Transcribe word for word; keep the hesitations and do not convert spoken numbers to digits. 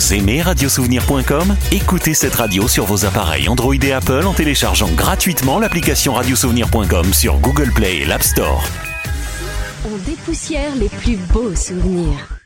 Vous aimez radiosouvenir point com ? Écoutez cette radio sur vos appareils Android et Apple en téléchargeant gratuitement l'application radiosouvenir point com sur Google Play et l'App Store. On dépoussière les plus beaux souvenirs.